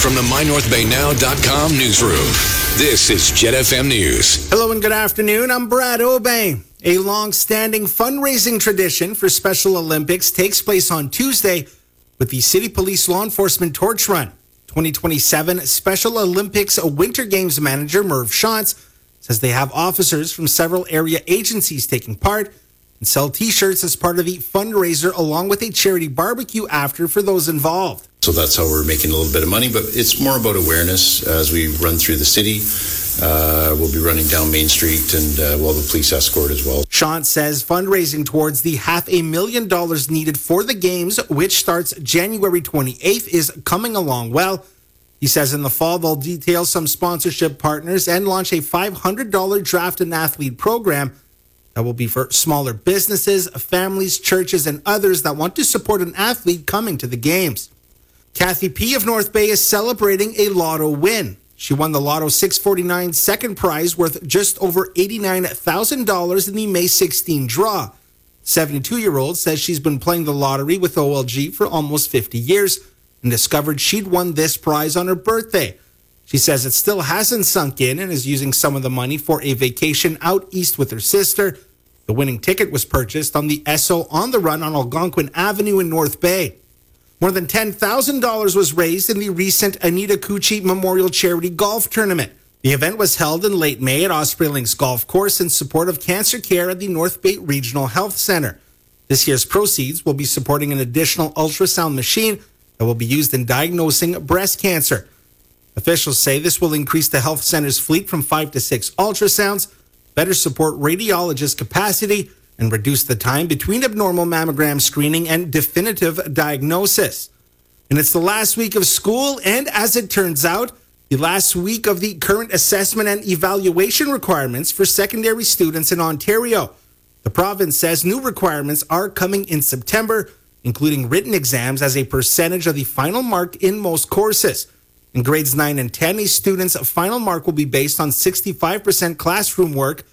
from the MyNorthBayNow.com newsroom, this is Jet FM News. Hello and good afternoon. I'm Brad Obey. A long-standing fundraising tradition for Special Olympics takes place on Tuesday with the City Police Law Enforcement Torch Run. 2027 Special Olympics Winter Games manager Merv Shantz says they have officers from several area agencies taking part and sell T-shirts as part of the fundraiser, along with a charity barbecue after for those involved. So that's how we're making a little bit of money, but it's more about awareness as we run through the city. We'll be running down Main Street and we'll have a police escort as well. Shantz says fundraising towards the $500,000 needed for the games, which starts January 28th, is coming along well. He says in the fall, they'll detail some sponsorship partners and launch a $500 draft and athlete program that will be for smaller businesses, families, churches, and others that want to support an athlete coming to the games. Kathy P. of North Bay is celebrating a lotto win. She won the Lotto 649 second prize worth just over $89,000 in the May 16 draw. 72-year-old says she's been playing the lottery with OLG for almost 50 years and discovered she'd won this prize on her birthday. She says it still hasn't sunk in and is using some of the money for a vacation out east with her sister. The winning ticket was purchased on the Esso On the Run on Algonquin Avenue in North Bay. More than $10,000 was raised in the recent Anita Cucci Memorial Charity Golf Tournament. The event was held in late May at Osprey Links Golf Course in support of cancer care at the North Bay Regional Health Center. This year's proceeds will be supporting an additional ultrasound machine that will be used in diagnosing breast cancer. Officials say this will increase the health center's fleet from 5 to 6 ultrasounds, better support radiologist capacity, and reduce the time between abnormal mammogram screening and definitive diagnosis. And it's the last week of school, and as it turns out, the last week of the current assessment and evaluation requirements for secondary students in Ontario. The province says new requirements are coming in September, including written exams as a percentage of the final mark in most courses. In grades 9 and 10, a student's final mark will be based on 65% classroom work,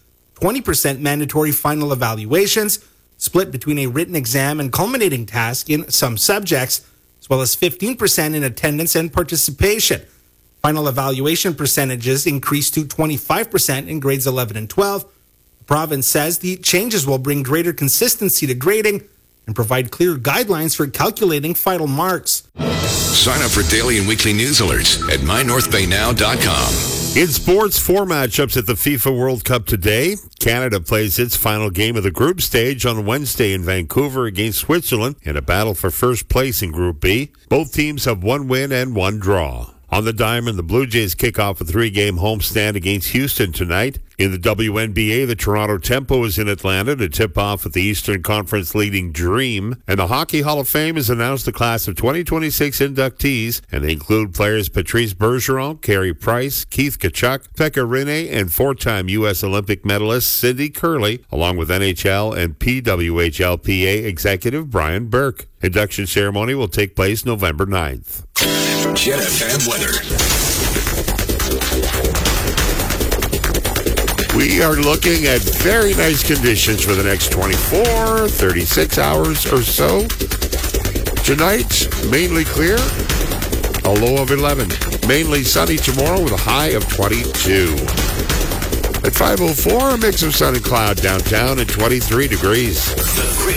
20% mandatory final evaluations, split between a written exam and culminating task in some subjects, as well as 15% in attendance and participation. Final evaluation percentages increased to 25% in grades 11 and 12. The province says the changes will bring greater consistency to grading and provide clear guidelines for calculating final marks. Sign up for daily and weekly news alerts at MyNorthBayNow.com. In sports, 4 matchups at the FIFA World Cup today. Canada plays its final game of the group stage on Wednesday in Vancouver against Switzerland in a battle for first place in Group B. Both teams have 1 win and 1 draw. On the diamond, the Blue Jays kick off a 3-game homestand against Houston tonight. In the WNBA, the Toronto Tempo is in Atlanta to tip off with the Eastern Conference leading Dream. And the Hockey Hall of Fame has announced the class of 2026 inductees, and they include players Patrice Bergeron, Carey Price, Keith Tkachuk, Pekka Rinne, and 4-time U.S. Olympic medalist Cindy Curley, along with NHL and PWHLPA executive Brian Burke. Induction ceremony will take place November 9th. Jet FM weather. We are looking at very nice conditions for the next 24, 36 hours or so. Tonight, mainly clear, a low of 11. Mainly sunny tomorrow with a high of 22. At 5:04, a mix of sun and cloud downtown at 23 degrees.